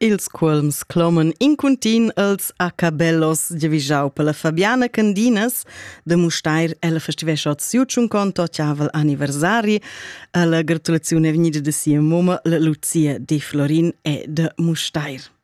Ils qualms cloman in continu als acabellos giavischau per la Fabiana Candinas de Mustair. Ella festivescha ziutschun conto ciavel anniversari. La gratulazione vegnida de sia mumma, la Lucia de Florin e de Mustair.